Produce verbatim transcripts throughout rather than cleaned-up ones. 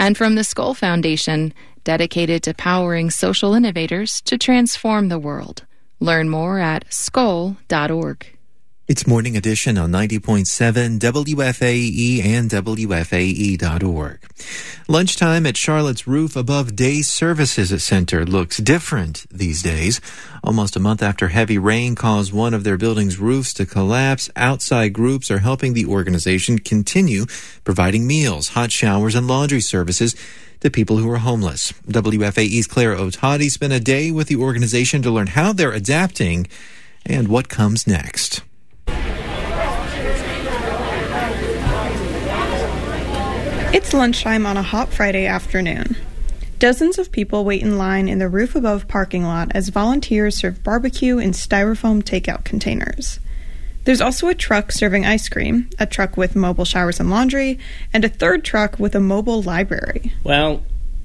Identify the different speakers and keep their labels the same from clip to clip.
Speaker 1: And from the Skoll Foundation, dedicated to powering social innovators to transform the world. Learn more at skoll dot org.
Speaker 2: It's Morning Edition on ninety point seven W F A E and W F A E dot org. Lunchtime at Charlotte's Roof Above Day Services Center looks different these days. Almost a month after heavy rain caused one of their building's roofs to collapse, outside groups are helping the organization continue providing meals, hot showers, and laundry services to people who are homeless. W F A E's Clara Otadi spent a day with the organization to learn how they're adapting and what comes next.
Speaker 3: It's lunchtime on a hot Friday afternoon. Dozens of people wait in line in the Roof Above parking lot as volunteers serve barbecue in styrofoam takeout containers. There's also a truck serving ice cream, a truck with mobile showers and laundry, and a third truck with a mobile library.
Speaker 4: Well,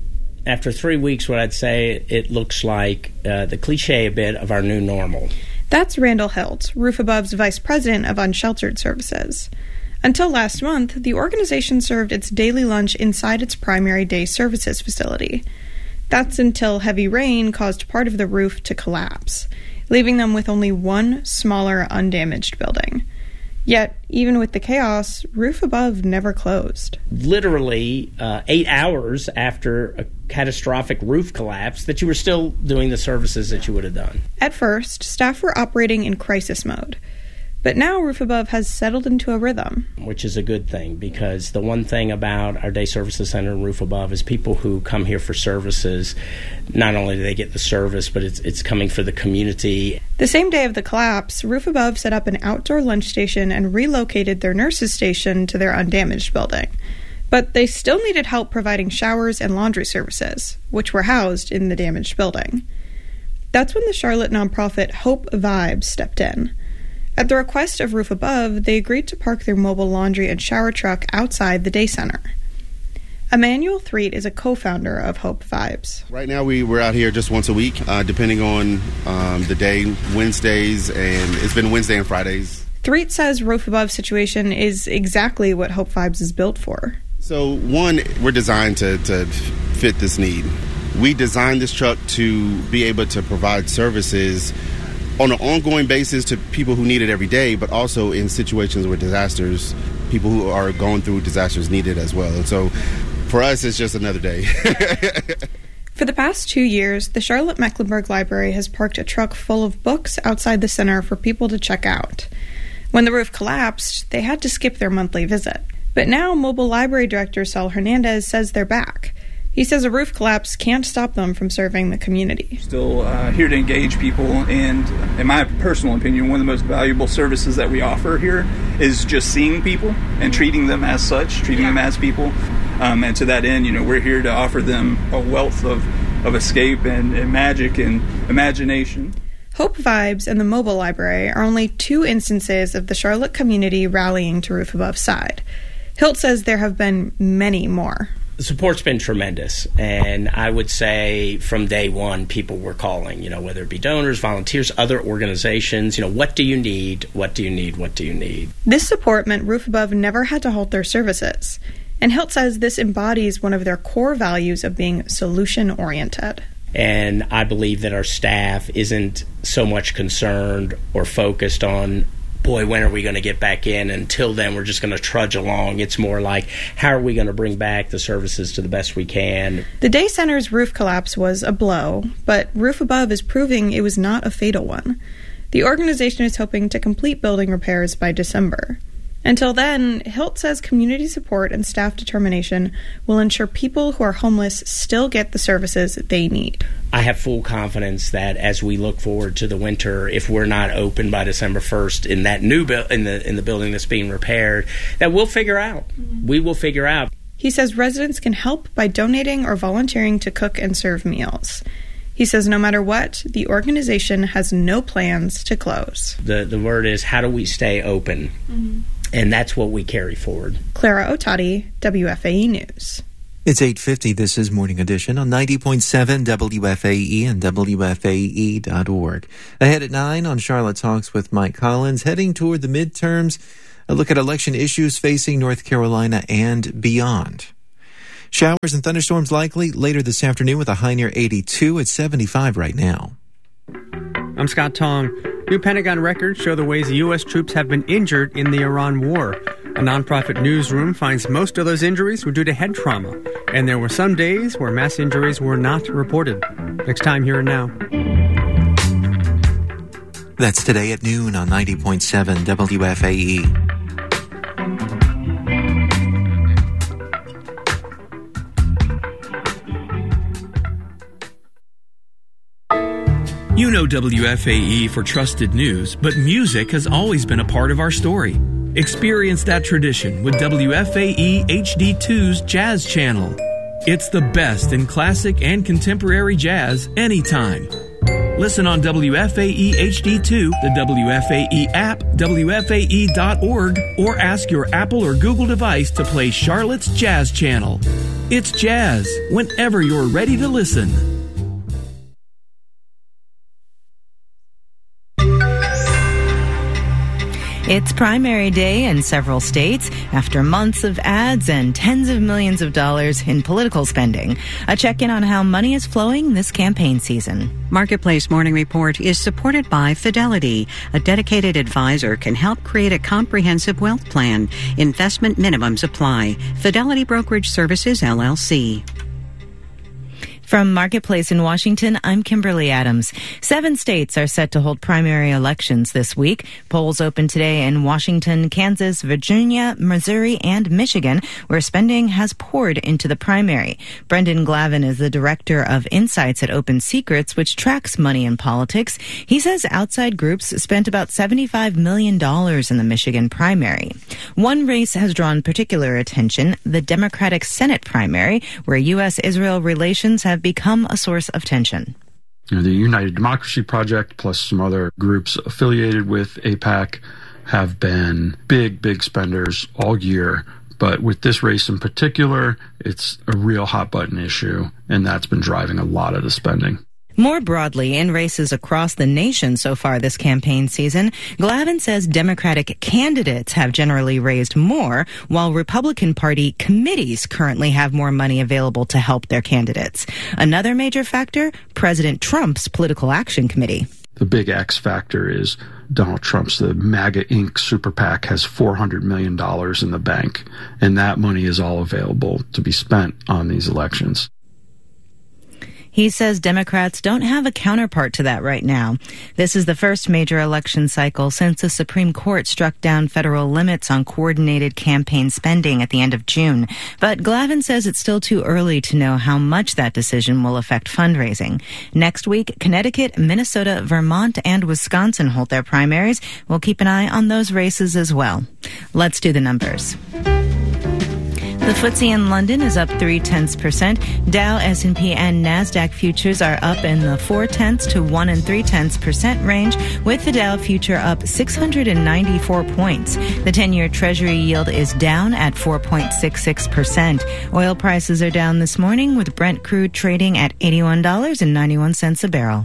Speaker 4: after three weeks, what I'd say it looks like uh, the cliche a bit of our new normal.
Speaker 3: That's Randall Hilt, Roof Above's vice president of Unsheltered Services. Until last month, the organization served its daily lunch inside its primary day services facility. That's until heavy rain caused part of the roof to collapse, leaving them with only one smaller, undamaged building. Yet, even with the chaos, Roof Above never closed.
Speaker 4: Literally uh, eight hours after a catastrophic roof collapse, that you were still doing the services that you would have done.
Speaker 3: At first, staff were operating in crisis mode. But now Roof Above has settled into a rhythm.
Speaker 4: Which is a good thing, because the one thing about our Day Services Center and Roof Above is people who come here for services, not only do they get the service, but it's it's coming for the community.
Speaker 3: The same day of the collapse, Roof Above set up an outdoor lunch station and relocated their nurses' station to their undamaged building. But they still needed help providing showers and laundry services, which were housed in the damaged building. That's when the Charlotte nonprofit Hope Vibes stepped in. At the request of Roof Above, they agreed to park their mobile laundry and shower truck outside the day center. Emmanuel Threet is a co-founder of Hope Vibes.
Speaker 5: Right now we, we're out here just once a week, uh, depending on um, the day, Wednesdays, and it's been Wednesday and Fridays.
Speaker 3: Threet says Roof Above's situation is exactly what Hope Vibes is built for.
Speaker 5: So one, we're designed to, to fit this need. We designed this truck to be able to provide services on an ongoing basis to people who need it every day, but also in situations where disasters, people who are going through disasters need it as well. And so for us, it's just another day.
Speaker 3: For the past two years, the Charlotte Mecklenburg Library has parked a truck full of books outside the center for people to check out. When the roof collapsed, they had to skip their monthly visit. But now Mobile Library Director Saul Hernandez says they're back. He says a roof collapse can't stop them from serving the community.
Speaker 6: Still uh, here to engage people, and in my personal opinion, one of the most valuable services that we offer here is just seeing people and treating them as such, treating yeah. them as people. Um, and to that end, you know, we're here to offer them a wealth of, of escape and, and magic and imagination.
Speaker 3: Hope Vibes and the Mobile Library are only two instances of the Charlotte community rallying to Roof Above's side. Hilt says there have been many more.
Speaker 4: The support's been tremendous, and I would say from day one, people were calling, you know, whether it be donors, volunteers, other organizations, you know, what do you need, what do you need, what do you need?
Speaker 3: This support meant Roof Above never had to halt their services, and Hilt says this embodies one of their core values of being solution-oriented.
Speaker 4: And I believe that our staff isn't so much concerned or focused on, boy, when are we going to get back in? Until then, we're just going to trudge along. It's more like, how are we going to bring back the services to the best we can?
Speaker 3: The day center's roof collapse was a blow, but Roof Above is proving it was not a fatal one. The organization is hoping to complete building repairs by December. Until then, Hilt says community support and staff determination will ensure people who are homeless still get the services they need.
Speaker 4: I have full confidence that as we look forward to the winter, if we're not open by December first in that new bu- in the in the building that's being repaired, that we'll figure out. Mm-hmm. We will figure out.
Speaker 3: He says residents can help by donating or volunteering to cook and serve meals. He says no matter what, the organization has no plans to close.
Speaker 4: The the word is, how do we stay open? Mm-hmm. And that's what we carry forward.
Speaker 3: Clara Otadi, W F A E News.
Speaker 2: It's eight fifty. This is Morning Edition on ninety point seven W F A E and W F A E dot org. Ahead at nine on Charlotte Talks with Mike Collins, heading toward the midterms, a look at election issues facing North Carolina and beyond. Showers and thunderstorms likely later this afternoon with a high near eighty-two. It's seventy-five right now.
Speaker 7: I'm Scott Tong. New Pentagon records show the ways U S troops have been injured in the Iran war. A nonprofit newsroom finds most of those injuries were due to head trauma, and there were some days where mass injuries were not reported. Next time, Here and Now.
Speaker 2: That's today at noon on ninety point seven W F A E.
Speaker 8: You know W F A E for trusted news, but music has always been a part of our story. Experience that tradition with W F A E H D two's Jazz Channel. It's the best in classic and contemporary jazz anytime. Listen on W F A E H D two, the W F A E app, W F A E dot org, or ask your Apple or Google device to play Charlotte's Jazz Channel. It's jazz whenever you're ready to listen.
Speaker 9: It's primary day in several states after months of ads and tens of millions of dollars in political spending. A check-in on how money is flowing this campaign season.
Speaker 10: Marketplace Morning Report is supported by Fidelity. A dedicated advisor can help create a comprehensive wealth plan. Investment minimums apply. Fidelity Brokerage Services, L L C.
Speaker 9: From Marketplace in Washington, I'm Kimberly Adams. Seven states are set to hold primary elections this week. Polls open today in Washington, Kansas, Virginia, Missouri, and Michigan, where spending has poured into the primary. Brendan Glavin is the director of Insights at Open Secrets, which tracks money in politics. He says outside groups spent about seventy-five million dollars in the Michigan primary. One race has drawn particular attention, the Democratic Senate primary, where U S Israel relations have become a source of tension.
Speaker 11: You know, the United Democracy Project plus some other groups affiliated with AIPAC have been big, big spenders all year. But with this race in particular, it's a real hot button issue, and that's been driving a lot of the spending.
Speaker 9: More broadly, in races across the nation so far this campaign season, Glavin says Democratic candidates have generally raised more, while Republican Party committees currently have more money available to help their candidates. Another major factor, President Trump's Political Action Committee.
Speaker 11: The big X factor is Donald Trump's, the MAGA Incorporated super PAC has four hundred million dollars in the bank, and that money is all available to be spent on these elections.
Speaker 9: He says Democrats don't have a counterpart to that right now. This is the first major election cycle since the Supreme Court struck down federal limits on coordinated campaign spending at the end of June. But Glavin says it's still too early to know how much that decision will affect fundraising. Next week, Connecticut, Minnesota, Vermont, and Wisconsin hold their primaries. We'll keep an eye on those races as well. Let's do the numbers. The F T S E in London is up three tenths percent. Dow, S and P, and NASDAQ futures are up in the four tenths to one and three tenths percent range, with the Dow future up six hundred ninety-four points. The ten-year Treasury yield is down at four point six six percent. Oil prices are down this morning, with Brent crude trading at eighty-one dollars and ninety-one cents a barrel.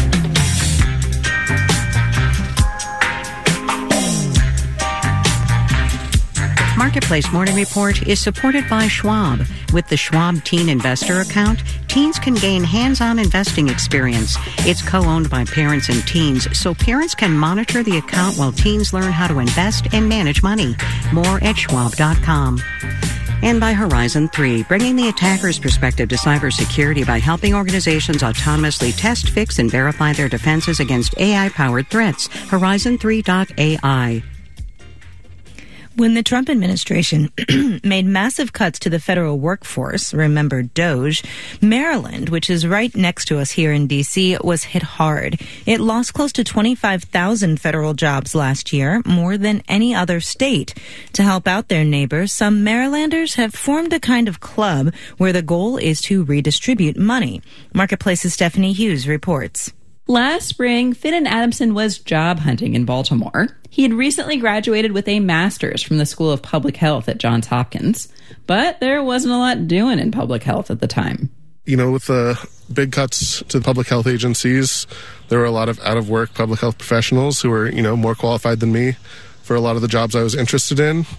Speaker 10: Marketplace Morning Report is supported by Schwab. With the Schwab Teen Investor account, teens can gain hands-on investing experience. It's co-owned by parents and teens, so parents can monitor the account while teens learn how to invest and manage money. More at schwab dot com. And by Horizon three, bringing the attacker's perspective to cybersecurity by helping organizations autonomously test, fix, and verify their defenses against A I-powered threats. Horizon three dot A I.
Speaker 9: When the Trump administration made massive cuts to the federal workforce, remember DOGE, Maryland, which is right next to us here in D C, was hit hard. It lost close to twenty-five thousand federal jobs last year, more than any other state. To help out their neighbors, some Marylanders have formed a kind of club where the goal is to redistribute money. Marketplace's Stephanie Hughes reports.
Speaker 12: Last spring, Finn Adamson was job hunting in Baltimore. He had recently graduated with a master's from the School of Public Health at Johns Hopkins, but there wasn't a lot doing in public health at the time.
Speaker 13: You know, with the big cuts to the public health agencies, there were a lot of out-of-work public health professionals who were, you know, more qualified than me for a lot of the jobs I was interested in.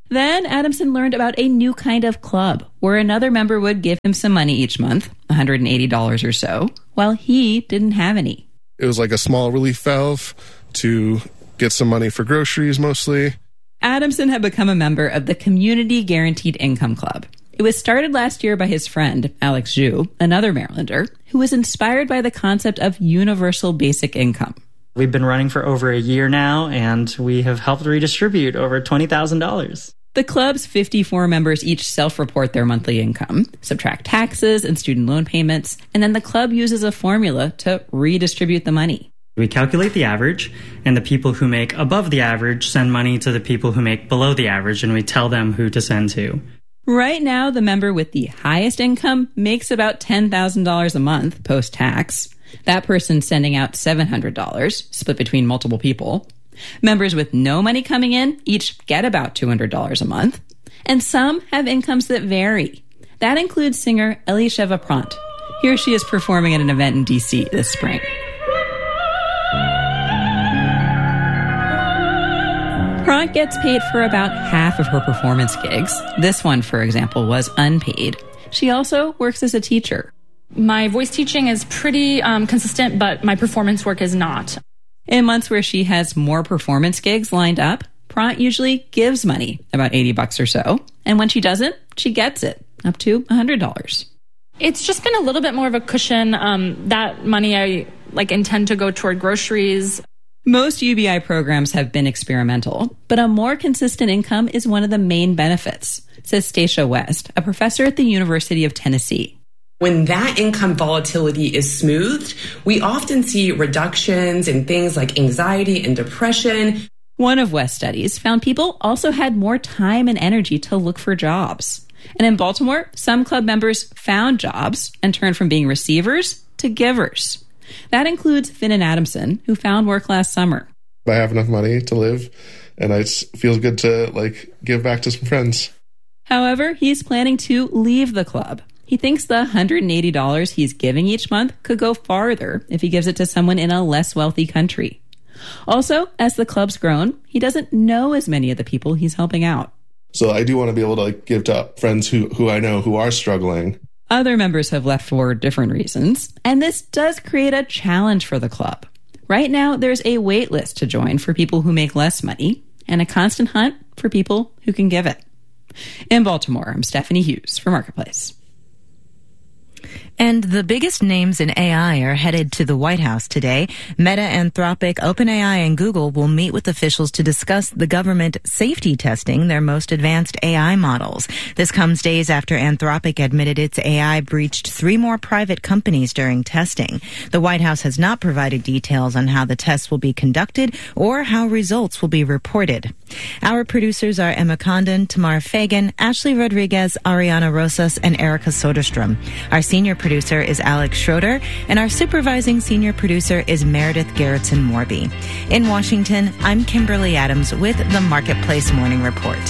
Speaker 12: Then Adamson learned about a new kind of club where another member would give him some money each month, one hundred eighty dollars or so, while he didn't have any.
Speaker 13: It was like a small relief valve to get some money for groceries mostly.
Speaker 12: Adamson had become a member of the Community Guaranteed Income Club. It was started last year by his friend, Alex Zhu, another Marylander, who was inspired by the concept of universal basic income.
Speaker 14: We've been running for over a year now, and we have helped redistribute over twenty thousand dollars.
Speaker 12: The club's fifty-four members each self-report their monthly income, subtract taxes and student loan payments, and then the club uses a formula to redistribute the money.
Speaker 14: We calculate the average, and the people who make above the average send money to the people who make below the average, and we tell them who to send to.
Speaker 12: Right now, the member with the highest income makes about ten thousand dollars a month post-tax. That person's sending out seven hundred dollars, split between multiple people. Members with no money coming in each get about two hundred dollars a month. And some have incomes that vary. That includes singer Elisheva Prant. Here she is performing at an event in D C this spring. Prant gets paid for about half of her performance gigs. This one, for example, was unpaid. She also works as a teacher.
Speaker 15: My voice teaching is pretty um, consistent, but my performance work is not.
Speaker 12: In months where she has more performance gigs lined up, Prant usually gives money, about eighty bucks or so. And when she doesn't, she gets it, up to one hundred dollars.
Speaker 15: It's just been a little bit more of a cushion. Um, that money I like intend to go toward groceries.
Speaker 12: Most U B I programs have been experimental, but a more consistent income is one of the main benefits, says Stacia West, a professor at the University of Tennessee.
Speaker 16: When that income volatility is smoothed, we often see reductions in things like anxiety and depression.
Speaker 12: One of West's studies found people also had more time and energy to look for jobs. And in Baltimore, some club members found jobs and turned from being receivers to givers. That includes Finan Adamson, who found work last summer.
Speaker 13: I have enough money to live, and it feels good to like give back to some friends.
Speaker 12: However, he's planning to leave the club. He thinks the one hundred eighty dollars he's giving each month could go farther if he gives it to someone in a less wealthy country. Also, as the club's grown, he doesn't know as many of the people he's helping out.
Speaker 13: So I do want to be able to like give to friends who, who I know who are struggling.
Speaker 12: Other members have left for different reasons, and this does create a challenge for the club. Right now, there's a wait list to join for people who make less money and a constant hunt for people who can give it. In Baltimore, I'm Stephanie Hughes for Marketplace.
Speaker 9: And the biggest names in A I are headed to the White House today. Meta, Anthropic, OpenAI, and Google will meet with officials to discuss the government safety testing their most advanced A I models. This comes days after Anthropic admitted its A I breached three more private companies during testing. The White House has not provided details on how the tests will be conducted or how results will be reported. Our producers are Emma Condon, Tamar Fagan, Ashley Rodriguez, Ariana Rosas, and Erica Soderstrom. Our senior producer is Alex Schroeder, and our supervising senior producer is Meredith Garrettson Morby. In Washington, I'm Kimberly Adams with the Marketplace Morning Report.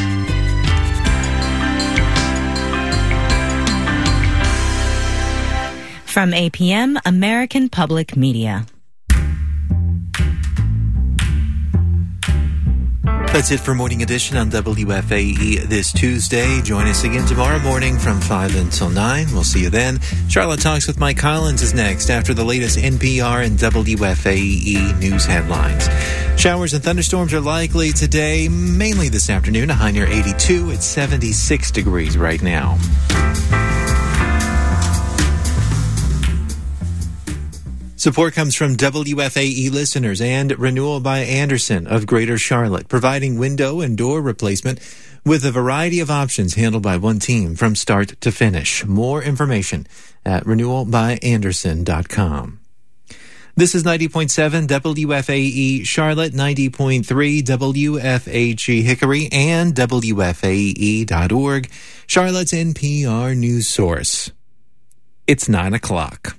Speaker 9: From A P M, American Public Media.
Speaker 2: That's it for Morning Edition on W F A E this Tuesday. Join us again tomorrow morning from five until nine. We'll see you then. Charlotte Talks with Mike Collins is next after the latest N P R and W F A E news headlines. Showers and thunderstorms are likely today, mainly this afternoon. A high near eighty-two. It's seventy-six degrees right now. Support comes from W F A E listeners and Renewal by Andersen of Greater Charlotte, providing window and door replacement with a variety of options handled by one team from start to finish. More information at renewal by andersen dot com. This is ninety point seven W F A E Charlotte, ninety point three W F H E Hickory, and W F A E dot org, Charlotte's N P R news source. It's nine o'clock.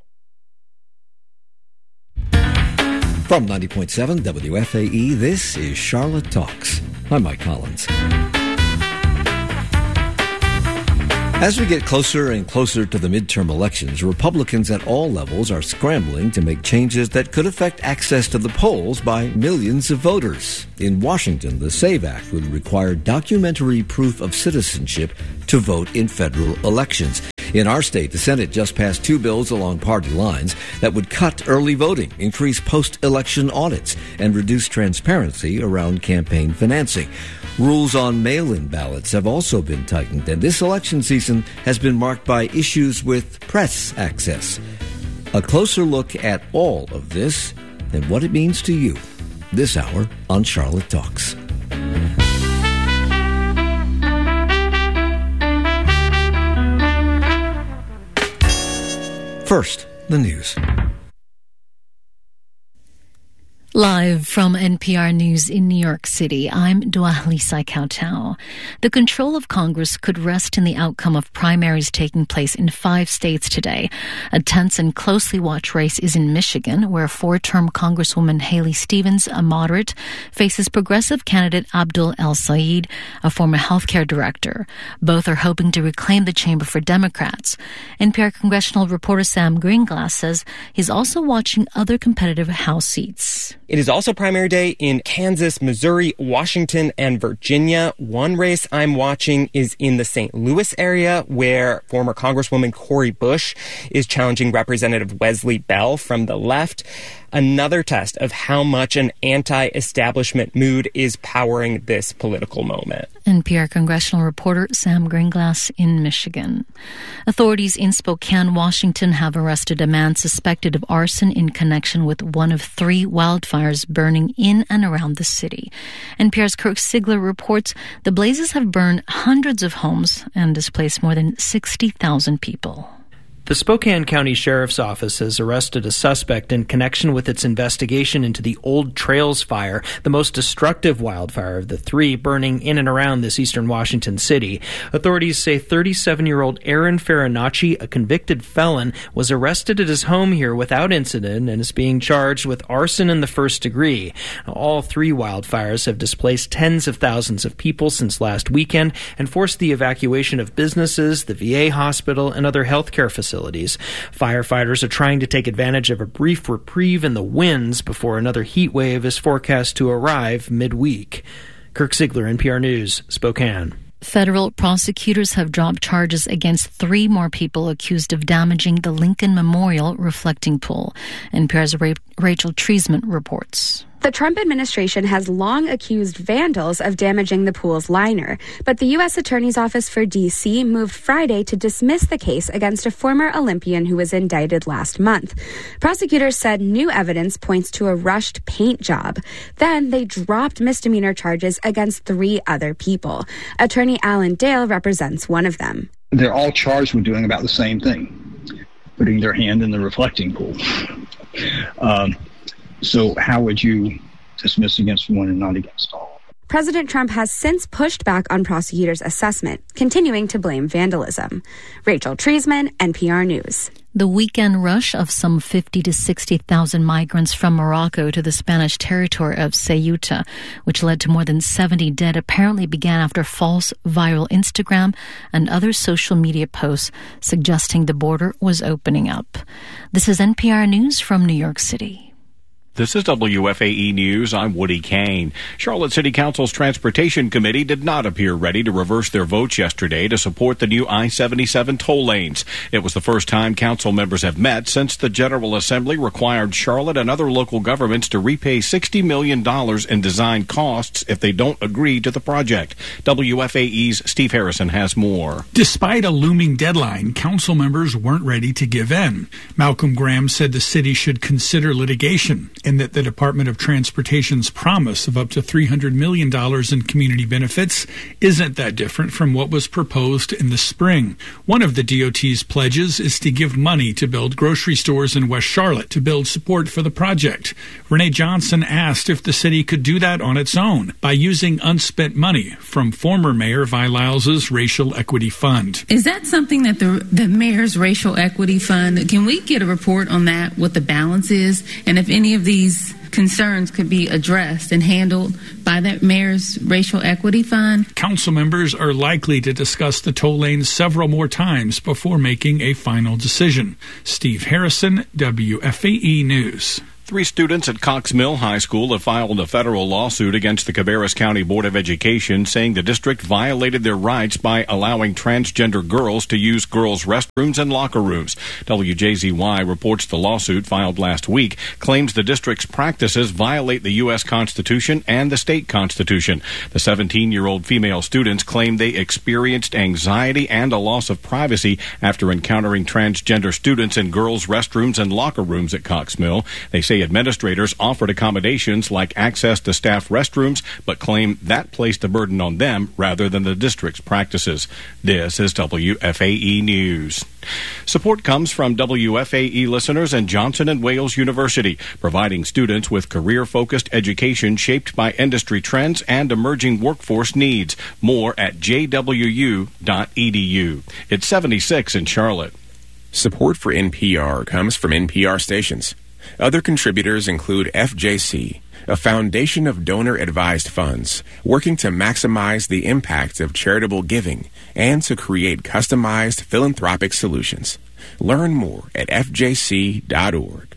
Speaker 17: From ninety point seven W F A E, this is Charlotte Talks. I'm Mike Collins. As we get closer and closer to the midterm elections, Republicans at all levels are scrambling to make changes that could affect access to the polls by millions of voters. In Washington, the SAVE Act would require documentary proof of citizenship to vote in federal elections. In our state, the Senate just passed two bills along party lines that would cut early voting, increase post-election audits, and reduce transparency around campaign financing. Rules on mail-in ballots have also been tightened, and this election season has been marked by issues with press access. A closer look at all of this and what it means to you this hour on Charlotte Talks. First, the news.
Speaker 18: Live from N P R News in New York City, I'm Dwalisa Kautau. The control of Congress could rest in the outcome of primaries taking place in five states today. A tense and closely watched race is in Michigan, where four-term Congresswoman Haley Stevens, a moderate, faces progressive candidate Abdul El-Sayed, a former healthcare director. Both are hoping to reclaim the chamber for Democrats. N P R congressional reporter Sam Greenglass says he's also watching other competitive House seats.
Speaker 19: It is also primary day in Kansas, Missouri, Washington, and Virginia. One race I'm watching is in the Saint Louis area, where former Congresswoman Cori Bush is challenging Representative Wesley Bell from the left. Another test of how much an anti-establishment mood is powering this political moment.
Speaker 18: N P R congressional reporter Sam Greenglass in Michigan. Authorities in Spokane, Washington have arrested a man suspected of arson in connection with one of three wildfires burning in and around the city. N P R's Kirk Sigler reports the blazes have burned hundreds of homes and displaced more than sixty thousand people.
Speaker 20: The Spokane County Sheriff's Office has arrested a suspect in connection with its investigation into the Old Trails Fire, the most destructive wildfire of the three burning in and around this eastern Washington city. Authorities say thirty-seven-year-old Aaron Farinacci, a convicted felon, was arrested at his home here without incident and is being charged with arson in the first degree. All three wildfires have displaced tens of thousands of people since last weekend and forced the evacuation of businesses, the V A hospital, and other healthcare facilities. Facilities. Firefighters are trying to take advantage of a brief reprieve in the winds before another heat wave is forecast to arrive midweek. Kirk Sigler, N P R News, Spokane.
Speaker 18: Federal prosecutors have dropped charges against three more people accused of damaging the Lincoln Memorial reflecting pool. N P R's Rachel Treisman reports.
Speaker 21: The Trump administration has long accused vandals of damaging the pool's liner, but the U S Attorney's Office for D C moved Friday to dismiss the case against a former Olympian who was indicted last month. Prosecutors said new evidence points to a rushed paint job. Then they dropped misdemeanor charges against three other people. Attorney Alan Dale represents one of them.
Speaker 22: They're all charged with doing about the same thing, putting their hand in the reflecting pool. Um, So how would you dismiss against one and not against all?
Speaker 21: President Trump has since pushed back on prosecutors' assessment, continuing to blame vandalism. Rachel Treisman, N P R News.
Speaker 18: The weekend rush of some fifty to sixty thousand migrants from Morocco to the Spanish territory of Ceuta, which led to more than seventy dead, apparently began after false viral Instagram and other social media posts suggesting the border was opening up. This is N P R News from New York City.
Speaker 23: This is W F A E News. I'm Woody Kane. Charlotte City Council's Transportation Committee did not appear ready to reverse their votes yesterday to support the new I seventy-seven toll lanes. It was the first time council members have met since the General Assembly required Charlotte and other local governments to repay sixty million dollars in design costs if they don't agree to the project. W F A E's Steve Harrison has more.
Speaker 24: Despite a looming deadline, council members weren't ready to give in. Malcolm Graham said the city should consider litigation, and that the Department of Transportation's promise of up to three hundred million dollars in community benefits isn't that different from what was proposed in the spring. One of the D O T's pledges is to give money to build grocery stores in West Charlotte to build support for the project. Renee Johnson asked if the city could do that on its own by using unspent money from former Mayor Vi Lyles's Racial Equity Fund.
Speaker 25: Is that something that the, the mayor's Racial Equity Fund, can we get a report on that, what the balance is, and if any of the
Speaker 1: these concerns could be addressed and handled by the mayor's racial equity fund.
Speaker 24: Council members are likely to discuss the toll lanes several more times before making a final decision. Steve Harrison, W F A E News.
Speaker 23: Three students at Cox Mill High School have filed a federal lawsuit against the Cabarrus County Board of Education, saying the district violated their rights by allowing transgender girls to use girls' restrooms and locker rooms. W J Z Y reports the lawsuit filed last week claims the district's practices violate the U S Constitution and the state constitution. The seventeen-year-old female students claim they experienced anxiety and a loss of privacy after encountering transgender students in girls' restrooms and locker rooms at Cox Mill. They say administrators offered accommodations like access to staff restrooms, but claim that placed the burden on them rather than the district's practices. This is W F A E News. Support comes from W F A E listeners and Johnson and Wales University, providing students with career-focused education shaped by industry trends and emerging workforce needs. More at j w u dot e d u. It's seventy-six in Charlotte.
Speaker 4: Support for N P R comes from N P R stations. Other contributors include F J C, a foundation of donor-advised funds working to maximize the impact of charitable giving and to create customized philanthropic solutions. Learn more at f j c dot org.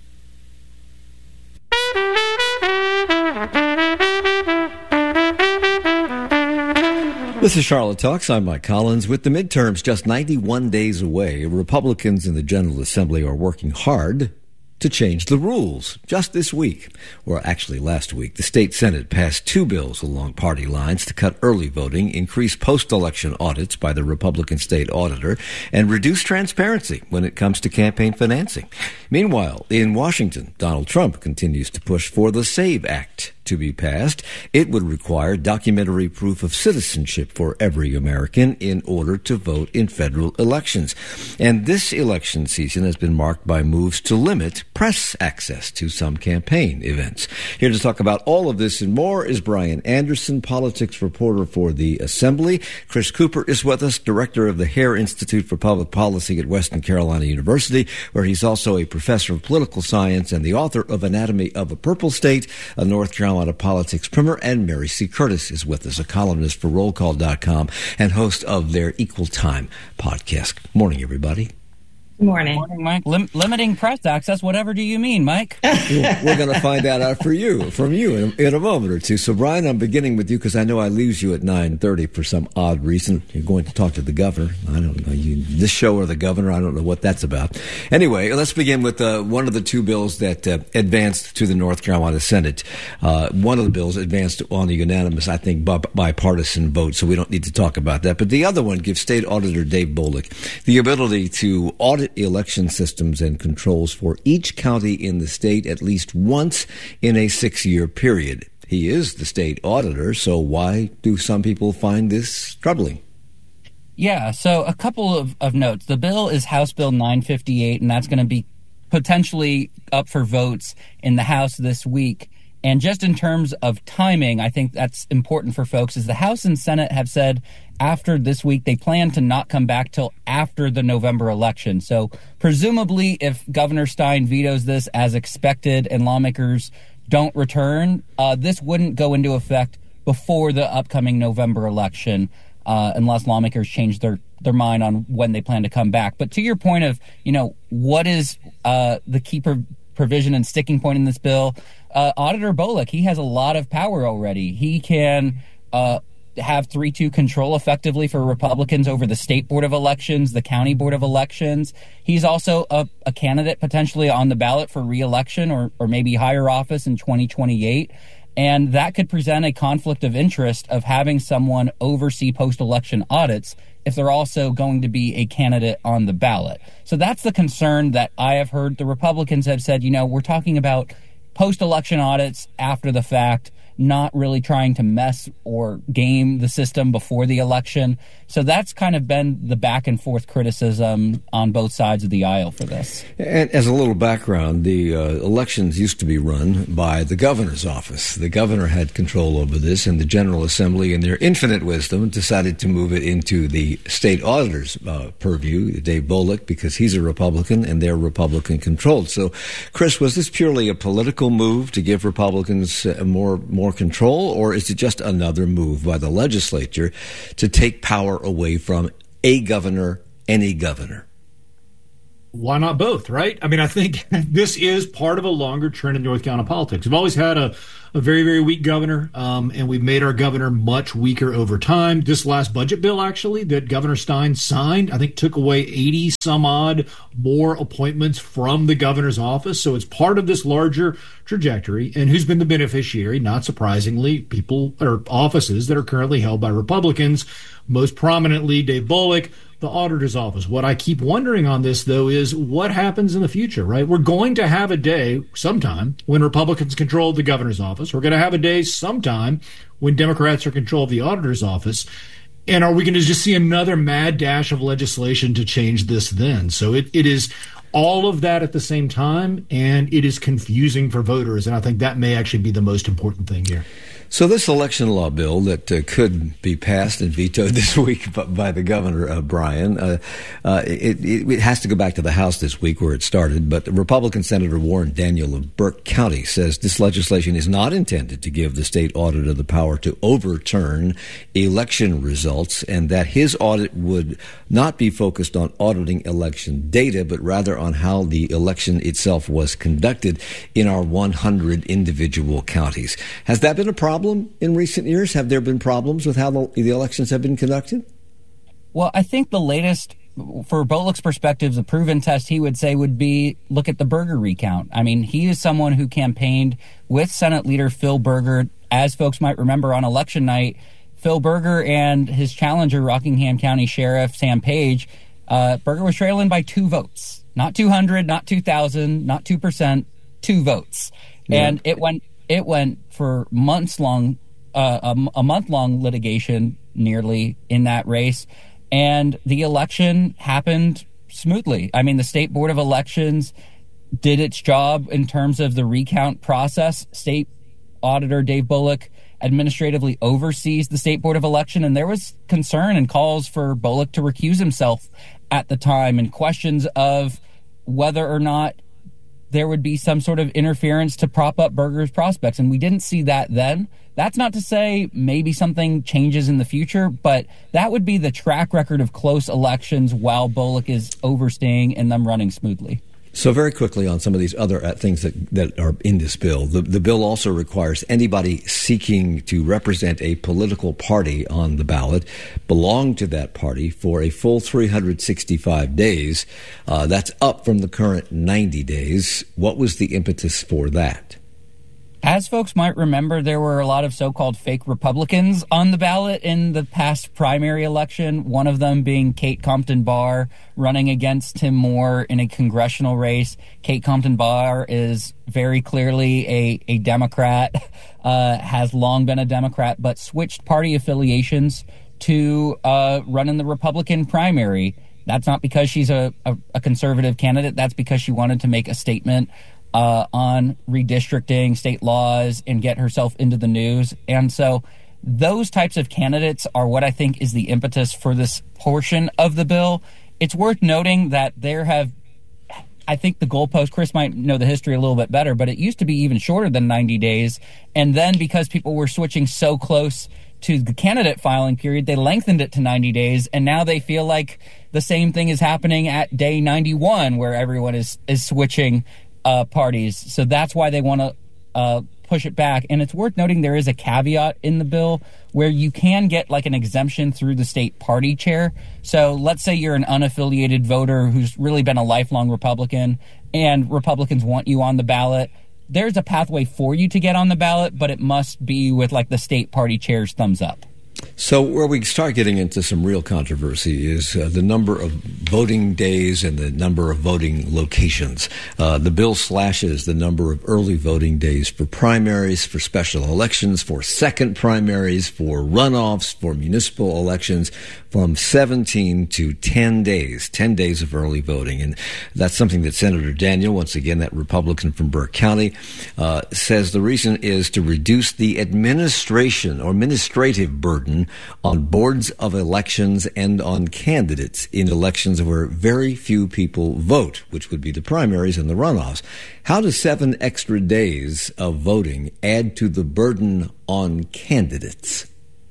Speaker 17: This is Charlotte Talks. I'm Mike Collins. With the midterms just ninety-one days away, Republicans in the General Assembly are working hard to change the rules. Just this week, or actually last week, the state Senate passed two bills along party lines to cut early voting, increase post-election audits by the Republican state auditor, and reduce transparency when it comes to campaign financing. Meanwhile, in Washington, Donald Trump continues to push for the SAVE Act to be passed. It would require documentary proof of citizenship for every American in order to vote in federal elections. And this election season has been marked by moves to limit press access to some campaign events. Here to talk about all of this and more is Brian Anderson, politics reporter for the Assembly. Chris Cooper is with us, director of the Hare Institute for Public Policy at Western Carolina University, where he's also a professor of political science and the author of Anatomy of a Purple State, a North Carolina politics primer. And Mary C. Curtis is with us, a columnist for roll call dot com and host of their Equal Time podcast. Morning, everybody.
Speaker 5: Good morning.
Speaker 6: Morning, Mike. Lim- limiting press access, whatever do you mean, Mike?
Speaker 17: We're going to find that out for you, from you in a, in a moment or two. So, Brian, I'm beginning with you because I know I lose you at nine thirty for some odd reason. You're going to talk to the governor. I don't know. You, this show or the governor, I don't know what that's about. Anyway, let's begin with uh, one of the two bills that uh, advanced to the North Carolina Senate. Uh, one of the bills advanced on a unanimous, I think, bi- bipartisan vote, so we don't need to talk about that. But the other one gives State Auditor Dave Bolick the ability to audit election systems and controls for each county in the state at least once in a six-year period. He is the state auditor, so why do some people find this troubling?
Speaker 6: Yeah, so a couple of, of notes. The bill is House Bill nine fifty-eight, and that's going to be potentially up for votes in the House this week. And just in terms of timing, I think that's important for folks, is the House and Senate have said after this week they plan to not come back till after the November election. So presumably if Governor Stein vetoes this as expected and lawmakers don't return, uh, this wouldn't go into effect before the upcoming November election, uh, unless lawmakers change their, their mind on when they plan to come back. But to your point of, you know, what is uh, the key pro- provision and sticking point in this bill, uh, Auditor Bolick, he has a lot of power already. He can uh, have three two control effectively for Republicans over the state board of elections, the county board of elections. He's also a, a candidate potentially on the ballot for re-election or, or maybe higher office in twenty twenty-eight. And that could present a conflict of interest of having someone oversee post-election audits if they're also going to be a candidate on the ballot. So that's the concern that I have heard. The Republicans have said, you know, we're talking about post-election audits after the fact, not really trying to mess or game the system before the election. So that's kind of been the back and forth criticism on both sides of the aisle for this.
Speaker 17: And as a little background, the uh, elections used to be run by the governor's office. The governor had control over this, and the General Assembly, in their infinite wisdom, decided to move it into the state auditor's uh, purview, Dave Bullock, because he's a Republican and they're Republican-controlled. So, Chris, was this purely a political move to give Republicans uh, more more control, or is it just another move by the legislature to take power away from a governor, any governor?
Speaker 3: Why not both, right? I mean, I think this is part of a longer trend in North Carolina politics. We've always had a, a very, very weak governor, um, and we've made our governor much weaker over time. This last budget bill, actually, that Governor Stein signed, I think took away eighty some odd more appointments from the governor's office. So it's part of this larger trajectory. And who's been the beneficiary? Not surprisingly, people or offices that are currently held by Republicans, most prominently Dave Bullock, the auditor's office. What I keep wondering on this, though, is what happens in the future, right? We're going to have a day sometime when Republicans control the governor's office. We're going to have a day sometime when Democrats are control of the auditor's office. And are we going to just see another mad dash of legislation to change this then? So it, it is all of that at the same time, and it is confusing for voters. And I think that may actually be the most important thing here.
Speaker 17: So this election law bill that uh, could be passed and vetoed this week by, by the governor, uh, Brian, uh, uh, it, it, it has to go back to the House this week where it started. But Republican Senator Warren Daniel of Burke County says this legislation is not intended to give the state auditor the power to overturn election results, and that his audit would not be focused on auditing election data, but rather on how the election itself was conducted in our one hundred individual counties. Has that been a problem in recent years? Have there been problems with how the, the elections have been conducted?
Speaker 6: Well, I think the latest, for Bullock's perspective, the proven test he would say would be look at the Berger recount. I mean, he is someone who campaigned with Senate Leader Phil Berger. As folks might remember, on election night, Phil Berger and his challenger, Rockingham County Sheriff Sam Page, uh, Berger was trailing by two votes. Not two hundred, not two thousand, not two percent, two votes. Yeah. And it went it went for months long, uh, a, a month long litigation nearly in that race. And the election happened smoothly. I mean, the State Board of Elections did its job in terms of the recount process. State Auditor Dave Bullock administratively oversees the State Board of Election, and there was concern and calls for Bullock to recuse himself at the time, and questions of whether or not there would be some sort of interference to prop up Berger's prospects, and we didn't see that then. That's not to say maybe something changes in the future, but that would be the track record of close elections while Bullock is overseeing and them running smoothly.
Speaker 17: So very quickly on some of these other things that, that are in this bill. The, the bill also requires anybody seeking to represent a political party on the ballot belong to that party for a full three hundred sixty-five days. Uh, that's up from the current ninety days. What was the impetus for that?
Speaker 6: As folks might remember, there were a lot of so-called fake Republicans on the ballot in the past primary election, one of them being Kate Compton Barr running against Tim Moore in a congressional race. Kate Compton Barr is very clearly a, a Democrat, uh, has long been a Democrat, but switched party affiliations to uh, run in the Republican primary. That's not because she's a, a, a conservative candidate. That's because she wanted to make a statement Uh, on redistricting, state laws, and get herself into the news. And so those types of candidates are what I think is the impetus for this portion of the bill. It's worth noting that there have, I think the goalpost, Chris might know the history a little bit better, but it used to be even shorter than ninety days. And then because people were switching so close to the candidate filing period, they lengthened it to ninety days. And now they feel like the same thing is happening at day ninety-one, where everyone is, is switching Uh, parties. So that's why they want to uh, push it back. And it's worth noting there is a caveat in the bill where you can get like an exemption through the state party chair. So let's say you're an unaffiliated voter who's really been a lifelong Republican and Republicans want you on the ballot. There's a pathway for you to get on the ballot, but it must be with like the state party chair's thumbs up.
Speaker 17: So where we start getting into some real controversy is uh, the number of voting days and the number of voting locations. Uh, the bill slashes the number of early voting days for primaries, for special elections, for second primaries, for runoffs, for municipal elections from seventeen to ten days, ten days of early voting. And that's something that Senator Daniel, once again, that Republican from Burke County, uh, says the reason is to reduce the administration or administrative burden on boards of elections and on candidates in elections where very few people vote, which would be the primaries and the runoffs. How does seven extra days of voting add to the burden on candidates?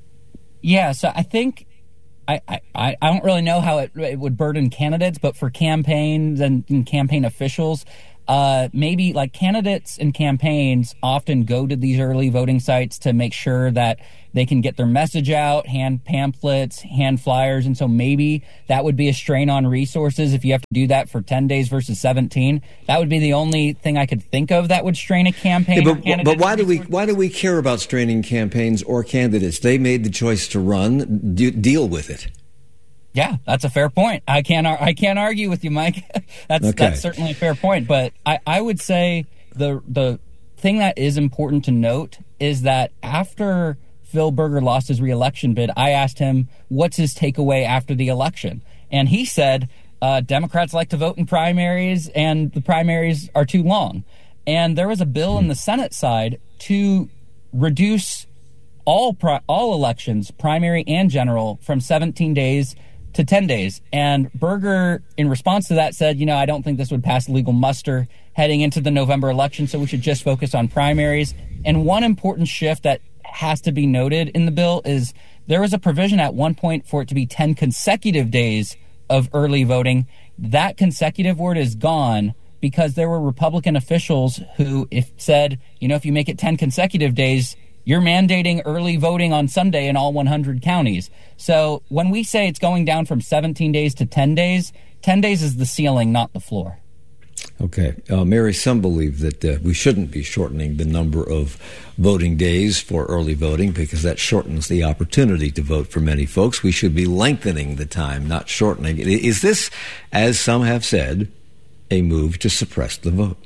Speaker 6: Yeah, so I think I, I, I don't really know how it, it would burden candidates, but for campaigns and, and campaign officials, uh, maybe like candidates and campaigns often go to these early voting sites to make sure that they can get their message out, hand pamphlets, hand flyers. And so maybe that would be a strain on resources if you have to do that for ten days versus seventeen. That would be the only thing I could think of that would strain a campaign.
Speaker 17: Yeah, but, but why do we why do we care about straining campaigns or candidates? They made the choice to run. Do, deal with it.
Speaker 6: Yeah, that's a fair point. I can't I can't argue with you, Mike. that's okay. That's certainly a fair point. But I, I would say the the thing that is important to note is that after Phil Berger lost his reelection bid, I asked him what's his takeaway after the election. And he said, uh, Democrats like to vote in primaries and the primaries are too long. And there was a bill in the Senate side to reduce all pri- all elections, primary and general, from seventeen days to ten days. And Berger, in response to that, said, you know, I don't think this would pass legal muster heading into the November election, so we should just focus on primaries. And one important shift that has to be noted in the bill is there was a provision at one point for it to be ten consecutive days of early voting. That consecutive word is gone because there were Republican officials who if said, you know, if you make it ten consecutive days, you're mandating early voting on Sunday in all one hundred counties. So when we say it's going down from seventeen days to ten days, ten days is the ceiling, not the floor.
Speaker 17: Okay. Uh, Mary, some believe that uh, we shouldn't be shortening the number of voting days for early voting because that shortens the opportunity to vote for many folks. We should be lengthening the time, not shortening it. Is this, as some have said, a move to suppress the vote?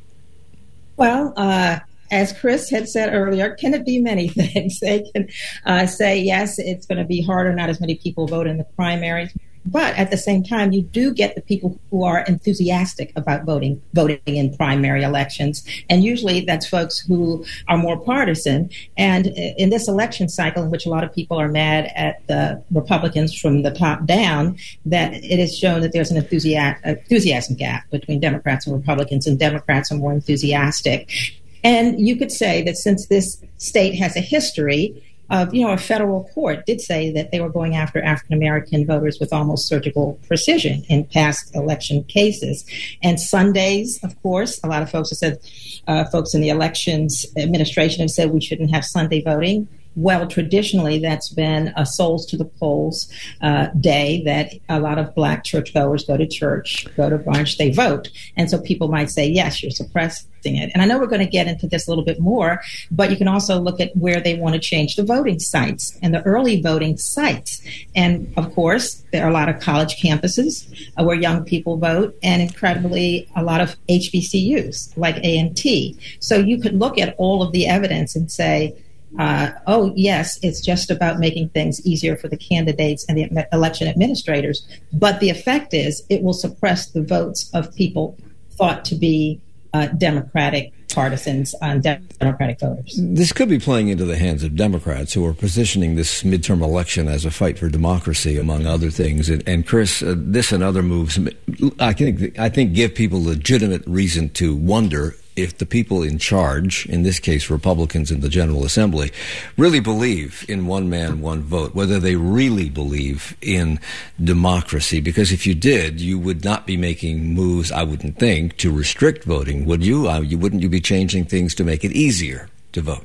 Speaker 5: Well, uh, as Chris had said earlier, can it be many things? They can uh, say, yes, it's going to be harder, not as many people vote in the primaries. But at the same time, you do get the people who are enthusiastic about voting, voting in primary elections. And usually that's folks who are more partisan. And in this election cycle, in which a lot of people are mad at the Republicans from the top down, that it has shown that there's an enthusiasm, enthusiasm gap between Democrats and Republicans, and Democrats are more enthusiastic. And you could say that since this state has a history of, you know, a federal court did say that they were going after African-American voters with almost surgical precision in past election cases. And Sundays, of course, a lot of folks have said, uh, folks in the elections administration have said we shouldn't have Sunday voting. Well, traditionally, that's been a souls to the polls uh, day that a lot of black churchgoers go to church, go to brunch, they vote. And so people might say, yes, you're suppressing it. And I know we're going to get into this a little bit more, but you can also look at where they want to change the voting sites and the early voting sites. And of course, there are a lot of college campuses uh, where young people vote, and incredibly a lot of H B C Us like A and T. So you could look at all of the evidence and say, Uh, oh, yes, it's just about making things easier for the candidates and the election administrators. But the effect is it will suppress the votes of people thought to be uh, Democratic partisans and Democratic voters.
Speaker 17: This could be playing into the hands of Democrats who are positioning this midterm election as a fight for democracy, among other things. And, and Chris, uh, this and other moves, I think, I think give people legitimate reason to wonder if the people in charge, in this case Republicans in the General Assembly, really believe in one man, one vote, whether they really believe in democracy. Because if you did, you would not be making moves, I wouldn't think, to restrict voting, would you? Uh, you wouldn't you be changing things to make it easier to vote?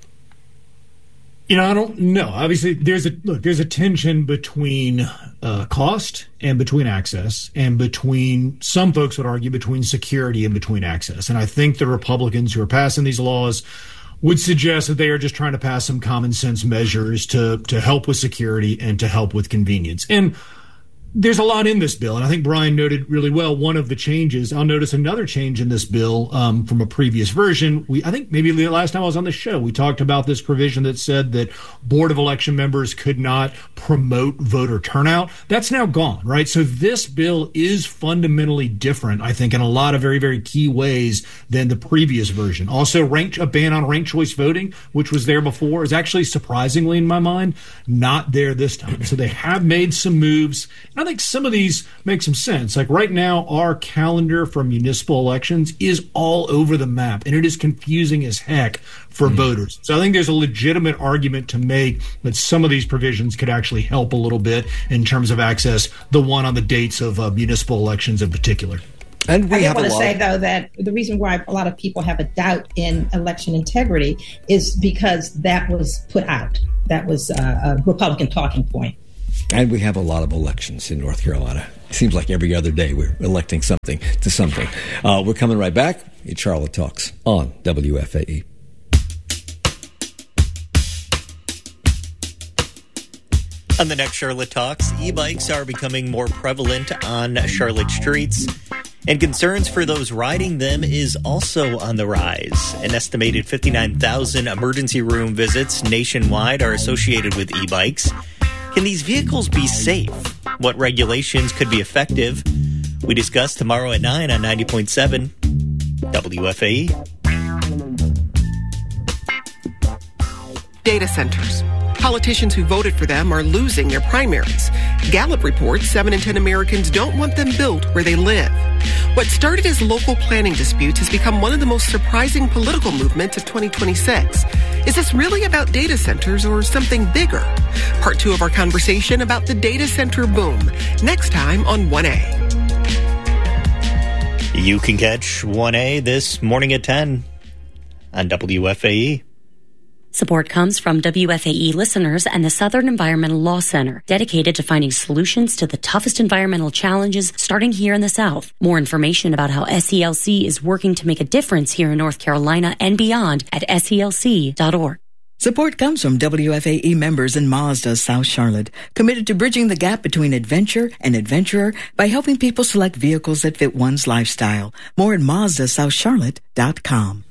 Speaker 3: You know, I don't know. Obviously, there's a look. There's a tension between uh, cost and between access, and between some folks would argue between security and between access. And I think the Republicans who are passing these laws would suggest that they are just trying to pass some common sense measures to to help with security and to help with convenience. And there's a lot in this bill, and I think Brian noted really well one of the changes. I'll notice another change in this bill um, from a previous version. We, I think maybe the last time I was on the show, we talked about this provision that said that Board of Election members could not promote voter turnout. That's now gone, right? So this bill is fundamentally different, I think, in a lot of very, very key ways than the previous version. Also, rank, a ban on ranked choice voting, which was there before, is actually surprisingly, in my mind, not there this time. So they have made some moves. I think some of these make some sense. Like right now, our calendar for municipal elections is all over the map, and it is confusing as heck for mm-hmm. voters. So I think there's a legitimate argument to make that some of these provisions could actually help a little bit in terms of access, the one on the dates of uh, municipal elections in particular.
Speaker 5: And we I have want to say, though, that the reason why a lot of people have a doubt in election integrity is because that was put out. That was uh, a Republican talking point.
Speaker 17: And we have a lot of elections in North Carolina. It seems like every other day we're electing something to something. Uh, we're coming right back. It's Charlotte Talks on W F A E.
Speaker 7: On the next Charlotte Talks, e-bikes are becoming more prevalent on Charlotte streets, and concerns for those riding them is also on the rise. An estimated fifty-nine thousand emergency room visits nationwide are associated with e-bikes. Can these vehicles be safe? What regulations could be effective? We discuss tomorrow at nine on ninety point seven W F A E.
Speaker 8: Data centers. Politicians who voted for them are losing their primaries. Gallup reports seven in ten Americans don't want them built where they live. What started as local planning disputes has become one of the most surprising political movements of twenty twenty-six. Is this really about data centers or something bigger? Part two of our conversation about the data center boom. Next time on one A.
Speaker 7: You can catch one A this morning at ten on W F A E.
Speaker 10: Support comes from W F A E listeners and the Southern Environmental Law Center, dedicated to finding solutions to the toughest environmental challenges starting here in the South. More information about how S E L C is working to make a difference here in North Carolina and beyond at S E L C dot org.
Speaker 11: Support comes from W F A E members in Mazda, South Charlotte, committed to bridging the gap between adventure and adventurer by helping people select vehicles that fit one's lifestyle. More at Mazda South Charlotte dot com.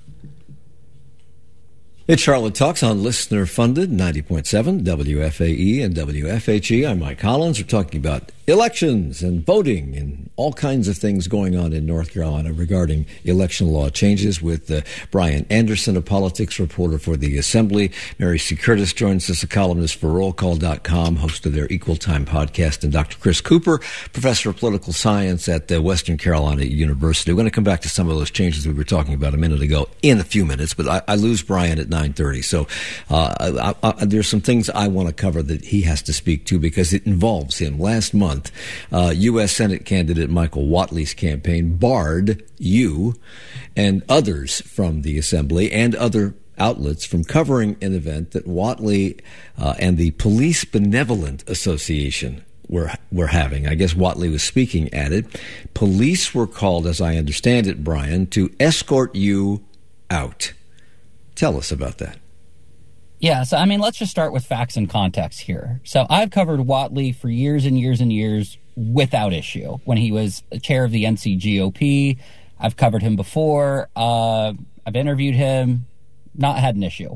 Speaker 17: It's Charlotte Talks on listener-funded ninety point seven W F A E and W F H E. I'm Mike Collins. We're talking about elections and voting and all kinds of things going on in North Carolina regarding election law changes with uh, Brian Anderson, a politics reporter for the Assembly. Mary C. Curtis joins us, a columnist for roll call dot com, host of their Equal Time podcast, and Doctor Chris Cooper, professor of political science at uh, Western Carolina University. We're going to come back to some of those changes we were talking about a minute ago in a few minutes, but I, I lose Brian at nine thirty. So uh, I, I, there's some things I want to cover that he has to speak to because it involves him. Last month, Uh, U S Senate candidate Michael Whatley's campaign barred you and others from the Assembly and other outlets from covering an event that Whatley uh, and the Police Benevolent Association were were having. I guess Whatley was speaking at it. Police were called, as I understand it, Brian, to escort you out. Tell us about that.
Speaker 6: Yeah, so I mean, let's just start with facts and context here. So I've covered Whatley for years and years and years without issue. When he was chair of the N C G O P, I've covered him before. Uh, I've interviewed him, not had an issue.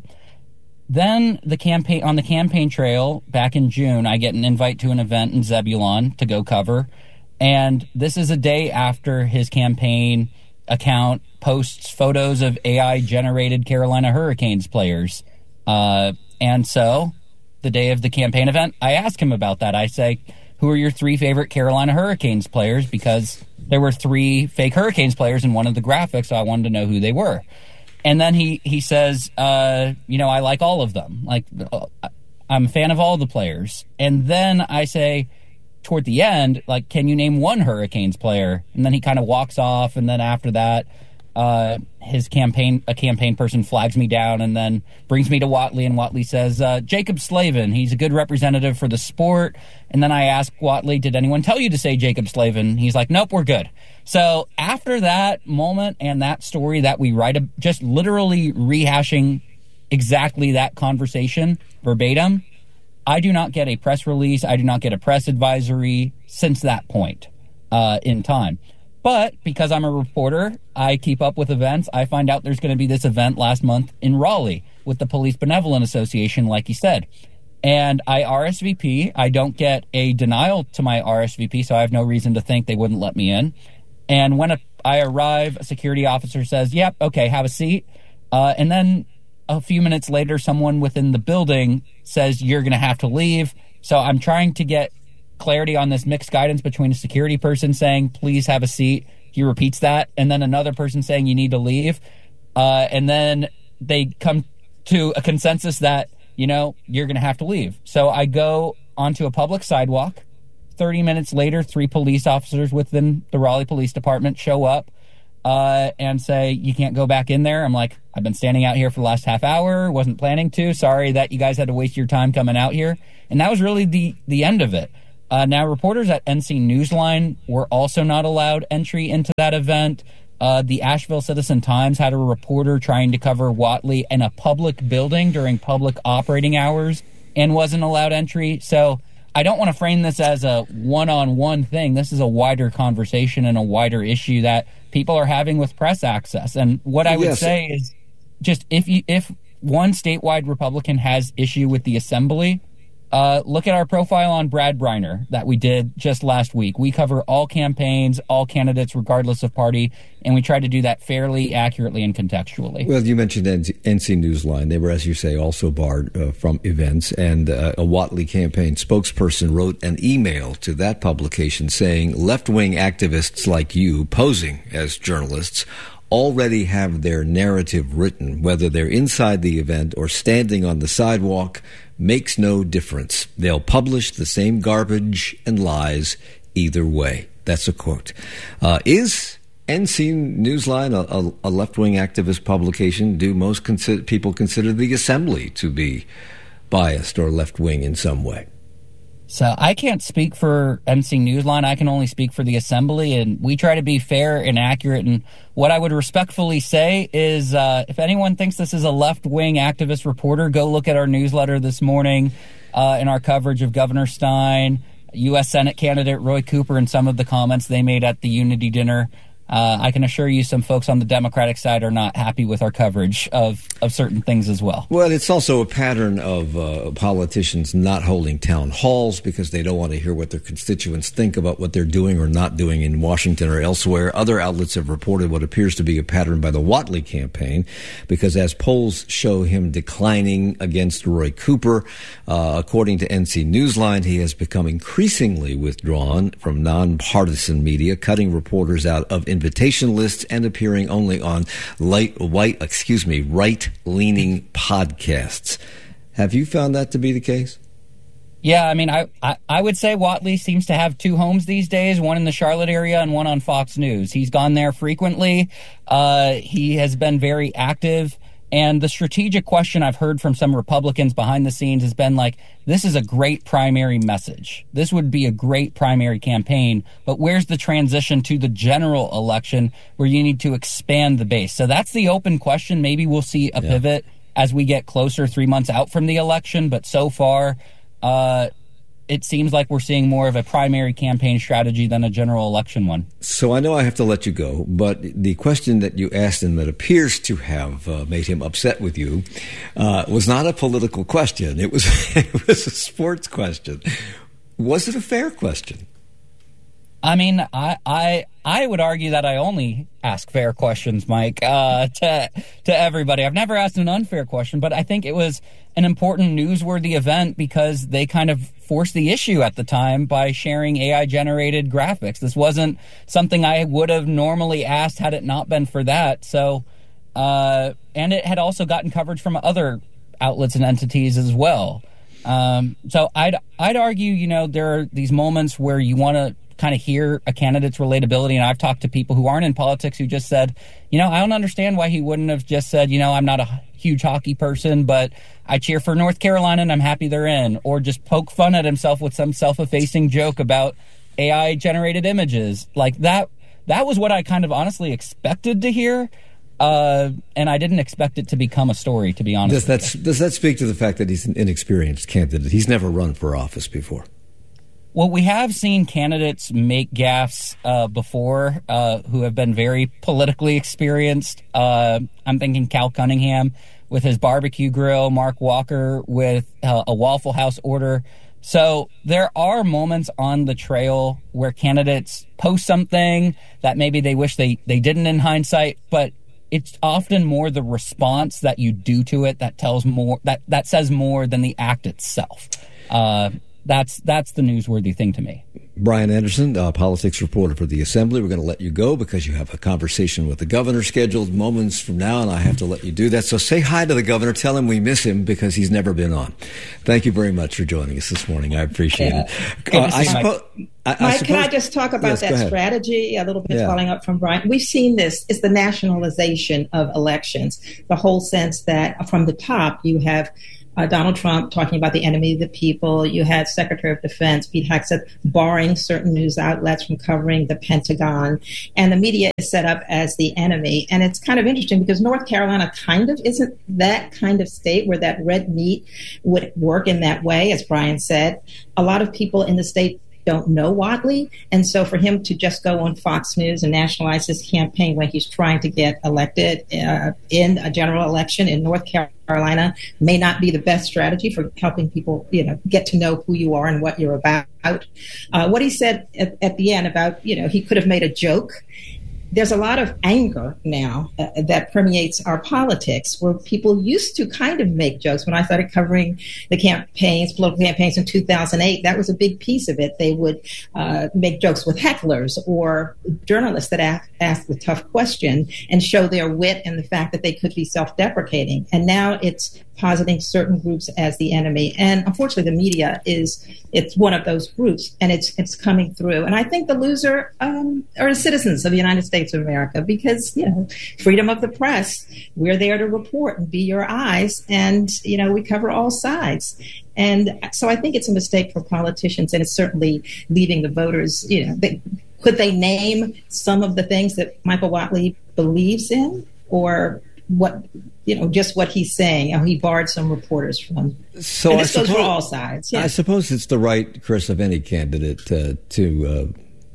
Speaker 6: Then the campaign on the campaign trail back in June, I get an invite to an event in Zebulon to go cover, and this is a day after his campaign account posts photos of A I-generated Carolina Hurricanes players. Uh, and so, the day of the campaign event, I ask him about that. I say, who are your three favorite Carolina Hurricanes players? Because there were three fake Hurricanes players in one of the graphics, so I wanted to know who they were. And then he, he says, uh, you know, I like all of them. Like, I'm a fan of all the players. And then I say, toward the end, like, can you name one Hurricanes player? And then he kind of walks off, and then after that, Uh, his campaign, a campaign person flags me down and then brings me to Whatley, and Whatley says, uh, Jacob Slavin, he's a good representative for the sport. And then I ask Whatley, did anyone tell you to say Jacob Slavin? He's like, nope, we're good. So after that moment and that story that we write, just literally rehashing exactly that conversation verbatim. I do not get a press release. I do not get a press advisory since that point uh, in time. But because I'm a reporter, I keep up with events. I find out there's going to be this event last month in Raleigh with the Police Benevolent Association, like you said. And I R S V P. I don't get a denial to my R S V P, so I have no reason to think they wouldn't let me in. And when a, I arrive, a security officer says, yep, okay, have a seat. Uh, and then a few minutes later, someone within the building says, you're going to have to leave. So I'm trying to get clarity on this mixed guidance between a security person saying, please have a seat. He repeats that. And then another person saying, you need to leave. Uh, and then they come to a consensus that, you know, you're going to have to leave. So I go onto a public sidewalk. thirty minutes later, three police officers within the Raleigh Police Department show up uh, and say, you can't go back in there. I'm like, I've been standing out here for the last half hour, wasn't planning to. Sorry that you guys had to waste your time coming out here. And that was really the, the end of it. Uh, now, reporters at N C Newsline were also not allowed entry into that event. Uh, the Asheville Citizen-Times had a reporter trying to cover Whatley in a public building during public operating hours and wasn't allowed entry. So I don't want to frame this as a one-on-one thing. This is a wider conversation and a wider issue that people are having with press access. And what I would yes. say is just if you, if one statewide Republican has issue with the assembly, uh, look at our profile on Brad Briner that we did just last week. We cover all campaigns, all candidates, regardless of party, and we try to do that fairly, accurately, and contextually. Well,
Speaker 17: you mentioned N C Newsline. They were, as you say, also barred uh, from events, and uh, a Whatley campaign spokesperson wrote an email to that publication saying left-wing activists like you, posing as journalists, already have their narrative written. Whether they're inside the event or standing on the sidewalk makes no difference. They'll publish the same garbage and lies either way. That's a quote. Uh, is N C Newsline a, a, a left-wing activist publication? Do most consider, people consider the Assembly to be biased or left-wing in some way?
Speaker 6: So I can't speak for N C Newsline. I can only speak for the Assembly, and we try to be fair and accurate. And what I would respectfully say is uh, if anyone thinks this is a left-wing activist reporter, go look at our newsletter this morning uh, in our coverage of Governor Stein, U S Senate candidate Roy Cooper, and some of the comments they made at the Unity dinner. Uh, I can assure you some folks on the Democratic side are not happy with our coverage of, of certain things as well.
Speaker 17: Well, it's also a pattern of uh, politicians not holding town halls because they don't want to hear what their constituents think about what they're doing or not doing in Washington or elsewhere. Other outlets have reported what appears to be a pattern by the Whatley campaign because as polls show him declining against Roy Cooper, uh, according to N C Newsline, he has become increasingly withdrawn from nonpartisan media, cutting reporters out of invitation lists and appearing only on light, white, excuse me, right-leaning podcasts. Have you found that to be the case?
Speaker 6: Yeah, I mean, I, I, I would say Whatley seems to have two homes these days, one in the Charlotte area and one on Fox News. He's gone there frequently. Uh, he has been very active. And the strategic question I've heard from some Republicans behind the scenes has been like, this is a great primary message. This would be a great primary campaign, but where's the transition to the general election where you need to expand the base? So that's the open question. Maybe we'll see a yeah. pivot as we get closer three months out from the election. But so far, uh, it seems like we're seeing more of a primary campaign strategy than a general election one.
Speaker 17: So I know I have to let you go, but the question that you asked him that appears to have uh, made him upset with you uh, was not a political question. It was, it was a sports question. Was it a fair question?
Speaker 6: I mean, I I I would argue that I only ask fair questions, Mike, uh, to to everybody. I've never asked an unfair question, but I think it was an important newsworthy event because they kind of forced the issue at the time by sharing A I-generated graphics. This wasn't something I would have normally asked had it not been for that. So, uh, and it had also gotten coverage from other outlets and entities as well. Um, so I'd I'd argue, you know, there are these moments where you want to kind of hear a candidate's relatability. And I've talked to people who aren't in politics who just said, you know, I don't understand why he wouldn't have just said, you know, I'm not a huge hockey person, but I cheer for North Carolina and I'm happy they're in, or just poke fun at himself with some self-effacing joke about A I generated images like that. That was what I kind of honestly expected to hear. uh, and I didn't expect it to become a story, to be honest.
Speaker 17: Does that, does that speak to the fact that he's an inexperienced candidate? He's never run for office before.
Speaker 6: Well, we have seen candidates make gaffes uh, before uh, who have been very politically experienced. Uh, I'm thinking Cal Cunningham with his barbecue grill, Mark Walker with uh, a Waffle House order. So there are moments on the trail where candidates post something that maybe they wish they, they didn't in hindsight, but it's often more the response that you do to it that tells more, that, that says more than the act itself. Uh, That's that's the newsworthy thing to me.
Speaker 17: Brian Anderson, uh, politics reporter for the Assembly. We're going to let you go because you have a conversation with the governor scheduled moments from now, and I have to let you do that. So say hi to the governor. Tell him we miss him because he's never been on. Thank you very much for joining us this morning. I appreciate
Speaker 5: yeah.
Speaker 17: it. Uh, I suppo- I, I
Speaker 5: Mike,
Speaker 17: suppose-
Speaker 5: can I just talk about
Speaker 17: yes,
Speaker 5: that strategy a little bit,
Speaker 17: yeah.
Speaker 5: following up from Brian? We've seen this. It's the nationalization of elections, the whole sense that from the top you have Uh, Donald Trump talking about the enemy of the people. You had Secretary of Defense Pete Hegseth barring certain news outlets from covering the Pentagon. And the media is set up as the enemy. And it's kind of interesting because North Carolina kind of isn't that kind of state where that red meat would work in that way, as Brian said. A lot of people in the state don't know Whatley. And so for him to just go on Fox News and nationalize his campaign when he's trying to get elected uh, in a general election in North Carolina may not be the best strategy for helping people, you know, get to know who you are and what you're about. Uh, what he said at, at the end about, you know, he could have made a joke. There's a lot of anger now uh, that permeates our politics where people used to kind of make jokes. When I started covering the campaigns, political campaigns in two thousand eight, that was a big piece of it. They would uh, make jokes with hecklers or journalists that ask, ask the tough question and show their wit and the fact that they could be self-deprecating. And now it's positing certain groups as the enemy. And unfortunately, the media is, it's one of those groups, and it's it's coming through. And I think the loser um, are the citizens of the United States of America because, you know, freedom of the press, we're there to report and be your eyes. And, you know, we cover all sides. And so I think it's a mistake for politicians, and it's certainly leaving the voters, you know, they, could they name some of the things that Michael Whatley believes in, or what, you know, just what he's saying? How he barred some reporters from.
Speaker 17: So
Speaker 5: and
Speaker 17: I
Speaker 5: this
Speaker 17: suppose,
Speaker 5: goes for all sides. Yeah.
Speaker 17: I suppose it's the right, Chris, of any candidate uh, to uh,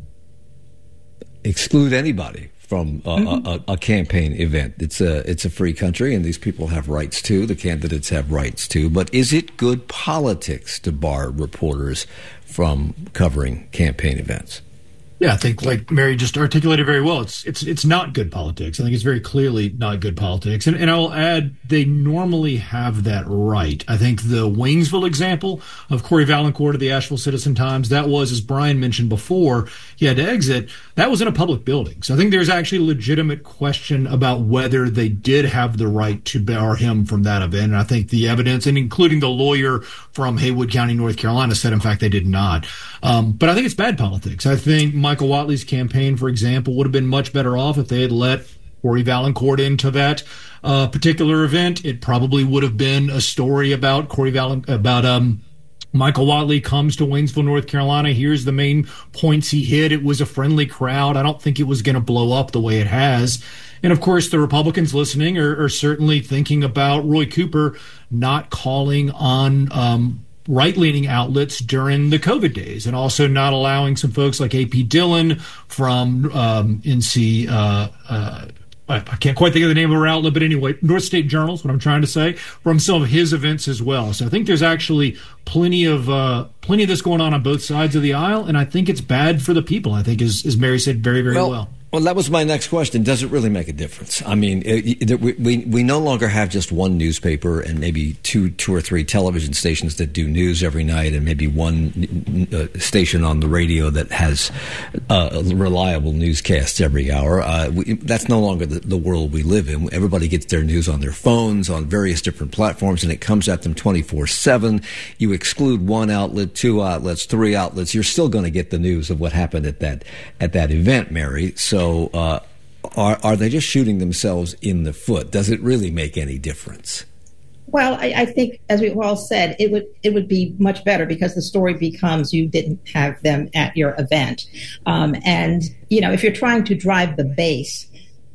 Speaker 17: exclude anybody from a, mm-hmm. a, a campaign event. It's a it's a free country, and these people have rights too. The candidates have rights too. But is it good politics to bar reporters from covering campaign events?
Speaker 3: Yeah, I think like Mary just articulated very well. It's it's it's not good politics. I think it's very clearly not good politics. And and I'll add, they normally have that right. I think the Waynesville example of Corey Valancourt of the Asheville Citizen-Times, that was, as Brian mentioned before, he had to exit. That was in a public building. So I think there's actually a legitimate question about whether they did have the right to bar him from that event. And I think the evidence, and including the lawyer from Haywood County, North Carolina, said, in fact, they did not. Um, but I think it's bad politics. I think Michael Whatley's campaign, for example, would have been much better off if they had let Corey Valancourt into that uh, particular event. It probably would have been a story about Corey Valancourt, about um, Michael Whatley comes to Waynesville, North Carolina. Here's the main points he hit. It was a friendly crowd. I don't think it was going to blow up the way it has. And of course, the Republicans listening are, are certainly thinking about Roy Cooper not calling on um, right-leaning outlets during the COVID days, and also not allowing some folks like A P Dillon from um, N C, uh, uh, I can't quite think of the name of her outlet, but anyway, North State Journal is what I'm trying to say, from some of his events as well. So I think there's actually plenty of uh, plenty of this going on on both sides of the aisle, and I think it's bad for the people. I think, as, as Mary said very, very well. well.
Speaker 17: Well, that was my next question. Does it really make a difference? I mean, it, it, we we no longer have just one newspaper and maybe two two or three television stations that do news every night, and maybe one uh, station on the radio that has uh, reliable newscasts every hour. Uh, we, that's no longer the, the world we live in. Everybody gets their news on their phones, on various different platforms, and it comes at them twenty-four seven. You exclude one outlet, two outlets, three outlets, you're still going to get the news of what happened at that at that event, Mary. So So uh, are, are they just shooting themselves in the foot? Does it really make any difference?
Speaker 5: Well, I, I think, as we've all said, it would it would be much better because the story becomes you didn't have them at your event. Um, and, you know, if you're trying to drive the base,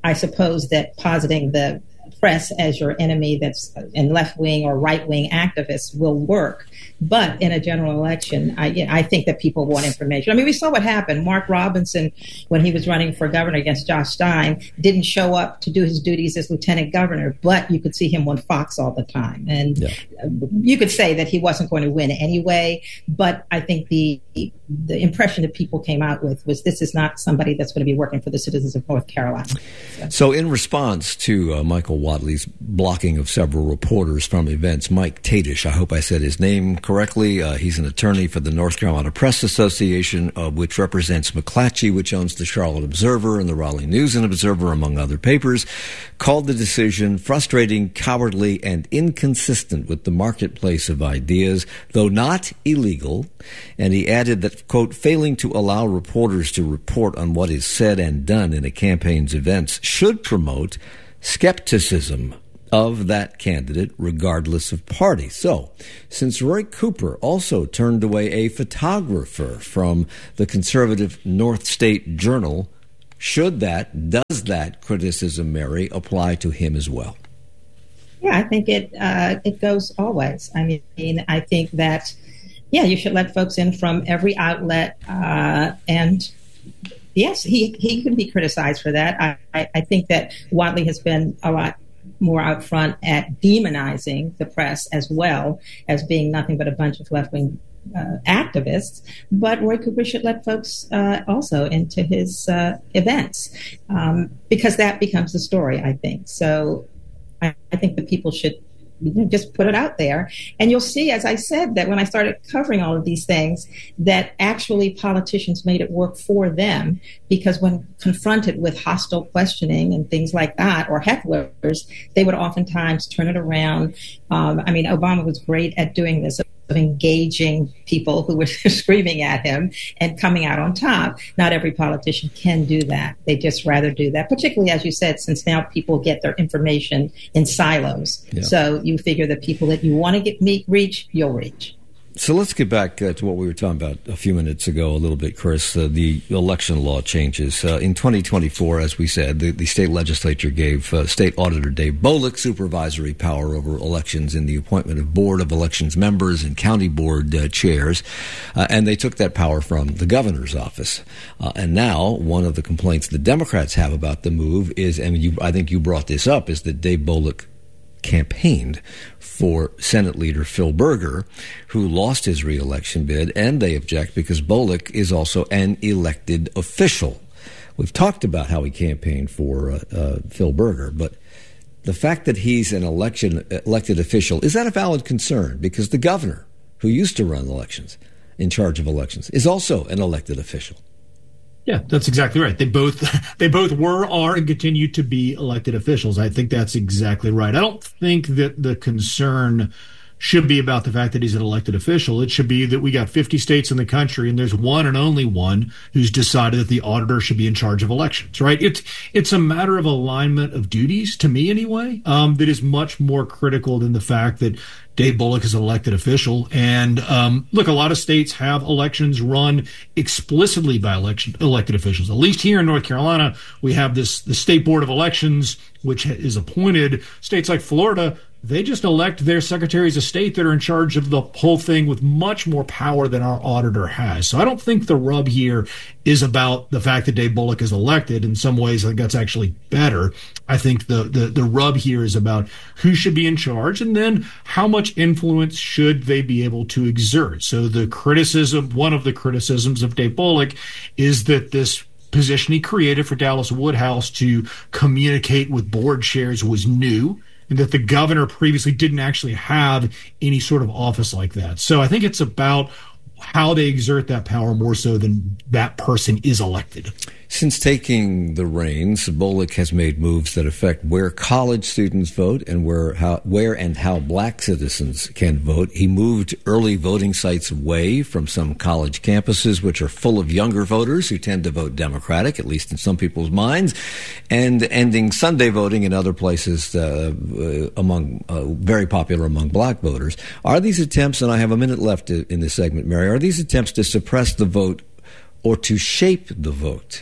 Speaker 5: I suppose that positing the press as your enemy that's in left-wing or right-wing activists will work. But in a general election, I, you know, I think that people want information. I mean, we saw what happened. Mark Robinson, when he was running for governor against Josh Stein, didn't show up to do his duties as lieutenant governor, but you could see him on Fox all the time. And yeah. you could say that he wasn't going to win anyway, but I think the the impression that people came out with was this is not somebody that's going to be working for the citizens of North Carolina.
Speaker 17: So, so in response to uh, Michael Wadley's blocking of several reporters from events, Mike Tadish, I hope I said his name correctly. Uh, he's an attorney for the North Carolina Press Association, uh, which represents McClatchy, which owns the Charlotte Observer and the Raleigh News and Observer, among other papers, called the decision frustrating, cowardly, and inconsistent with the marketplace of ideas, though not illegal. And he added that, quote, failing to allow reporters to report on what is said and done in a campaign's events should promote skepticism of that candidate, regardless of party. So, since Roy Cooper also turned away a photographer from the conservative North State Journal, should that, does that criticism, Mary, apply to him as well?
Speaker 5: Yeah, I think it uh, it goes always. I mean, I think that, yeah, you should let folks in from every outlet. Uh, and yes, he, he can be criticized for that. I, I, I think that Wadley has been a lot more out front at demonizing the press as well as being nothing but a bunch of left-wing uh, activists. But Roy Cooper should let folks uh, also into his uh, events um, because that becomes the story, I think. So I, I think that people should you know, just put it out there. And you'll see, as I said, that when I started covering all of these things, that actually politicians made it work for them because when confronted with hostile questioning and things like that, or hecklers, they would oftentimes turn it around. Um, I mean, Obama was great at doing this, of engaging people who were screaming at him and coming out on top. Not every politician can do that. They just rather do that, particularly, as you said, since now people get their information in silos. Yeah. So you figure the people that you want to get meet, reach, you'll reach.
Speaker 17: So let's get back uh, to what we were talking about a few minutes ago a little bit, Chris, uh, the election law changes. Uh, in twenty twenty-four, as we said, the, the state legislature gave uh, State Auditor Dave Bolick supervisory power over elections in the appointment of Board of Elections members and county board uh, chairs, uh, and they took that power from the governor's office. Uh, and now one of the complaints the Democrats have about the move is, and you, I think you brought this up, is that Dave Bolick campaigned for Senate Leader Phil Berger, who lost his reelection bid, and they object because Bolick is also an elected official. We've talked about how he campaigned for uh, uh, Phil Berger, but the fact that he's an election elected official, is that a valid concern? Because the governor, who used to run elections, in charge of elections, is also an elected official.
Speaker 3: Yeah, that's exactly right. They both they both were, are, and continue to be elected officials. I think that's exactly right. I don't think that the concern should be about the fact that he's an elected official. It should be that we got fifty states in the country, and there's one and only one who's decided that the auditor should be in charge of elections, right? It's it's a matter of alignment of duties, to me anyway, um, that is much more critical than the fact that Dave Bolick is an elected official. And um, look, a lot of states have elections run explicitly by election elected officials. At least here in North Carolina, we have this the State Board of Elections, which is appointed. States like Florida, they just elect their secretaries of state that are in charge of the whole thing with much more power than our auditor has. So I don't think the rub here is about the fact that Dave Bolick is elected. In some ways, I think that's actually better. I think the, the, the rub here is about who should be in charge and then how much influence should they be able to exert. So the criticism, one of the criticisms of Dave Bolick is that this position he created for Dallas Woodhouse to communicate with board chairs was new, and that the governor previously didn't actually have any sort of office like that. So I think it's about how they exert that power more so than that person is elected.
Speaker 17: Since taking the reins, Bolick has made moves that affect where college students vote and where how, where and how black citizens can vote. He moved early voting sites away from some college campuses, which are full of younger voters who tend to vote Democratic, at least in some people's minds, and ending Sunday voting in other places uh, among uh, very popular among black voters. Are these attempts, and I have a minute left in this segment, Mary, are these attempts to suppress the vote or to shape the vote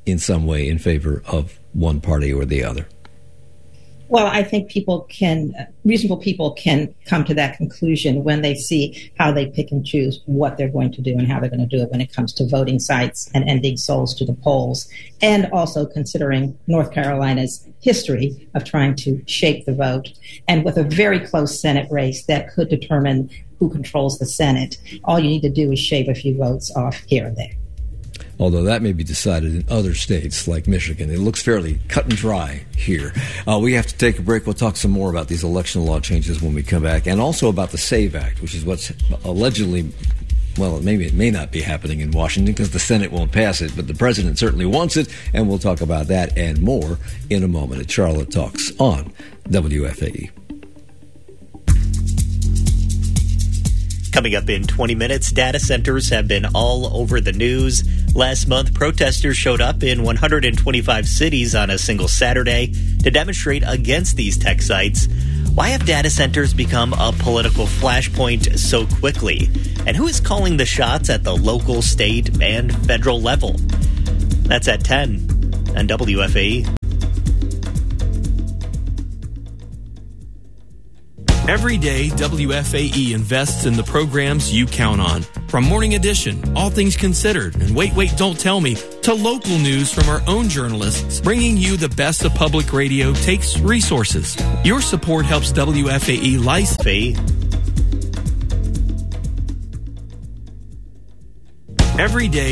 Speaker 17: in some way in favor of one party or the other?
Speaker 5: Well, I think people can, reasonable people can come to that conclusion when they see how they pick and choose what they're going to do and how they're going to do it when it comes to voting sites and ending souls to the polls, and also considering North Carolina's history of trying to shape the vote. And with a very close Senate race that could determine who controls the Senate, all you need to do is shave a few votes off here and there.
Speaker 17: Although that may be decided in other states like Michigan. It looks fairly cut and dry here. Uh, we have to take a break. We'll talk some more about these election law changes when we come back, and also about the SAVE Act, which is what's allegedly, well, maybe it may not be happening in Washington because the Senate won't pass it, but the president certainly wants it, and we'll talk about that and more in a moment at Charlotte Talks on W F A E.
Speaker 7: Coming up in twenty minutes, data centers have been all over the news. Last month, protesters showed up in one hundred twenty-five cities on a single Saturday to demonstrate against these tech sites. Why have data centers become a political flashpoint so quickly? And who is calling the shots at the local, state, and federal level? That's at ten on W F A E.
Speaker 13: Every day, W F A E invests in the programs you count on. From Morning Edition, All Things Considered, and Wait, Wait, Don't Tell Me, to local news from our own journalists, bringing you the best of public radio takes resources. Your support helps W F A E license. Every day,